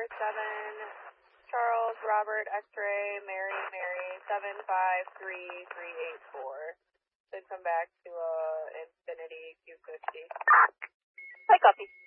Charles, Robert, X-ray, Mary, 753384. Should come back to Infinity Q50. I copy.